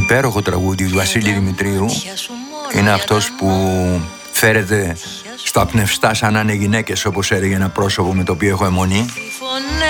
υπέροχο τραγούδι του Βασίλη Δημητρίου. Είναι αυτός που φέρεται στα πνευστά σαν να είναι γυναίκες, όπως έλεγε ένα πρόσωπο με το οποίο έχω αιμονή.